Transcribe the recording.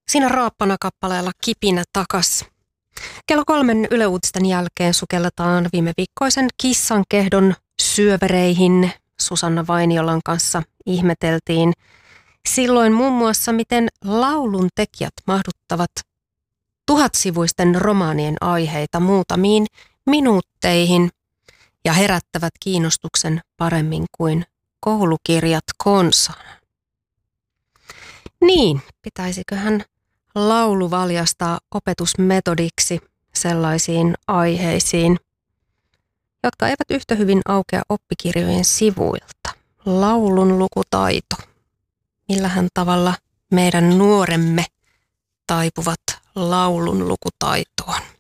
Siinä raappana kappaleella Kipinä takas. Kello 3 Yle Uutisten jälkeen sukelletaan viime viikkoisen kissankehdon syövereihin. Susanna Vainiolan kanssa ihmeteltiin silloin muun muassa, miten laulun tekijät mahduttavat 1000-sivuisten romaanien aiheita muutamiin minuutteihin ja herättävät kiinnostuksen paremmin kuin koulukirjat konsaan. Niin, pitäisiköhän laulu valjastaa opetusmetodiksi sellaisiin aiheisiin, jotka eivät yhtä hyvin aukea oppikirjojen sivuilta. Laulun lukutaito. Millähän tavalla meidän nuoremme taipuvat laulun lukutaitoon?